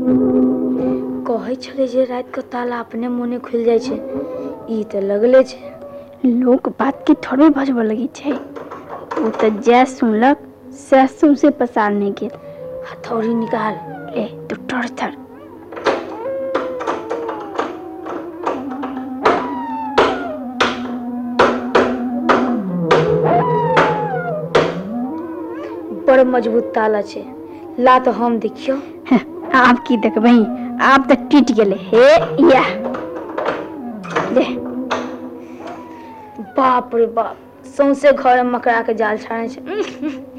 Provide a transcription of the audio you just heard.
कहै छले जे रात के ताला अपने मोने खुल जाय छै, ई त लगले छै। लोक बात के थोड़े बजबऽ लगी छै, वो तो जै सुनलक से से पसारने गेल। हथौड़ी निकाल। ले तू टोर धर। बड़ मजबूत ताला छै, ला तो हम देखियो। आप की देखबै, आप तो टूट गेले हे। या ले। बाप रे बाप, सौंसे घर में मकड़ा के जाल छाड़े छै।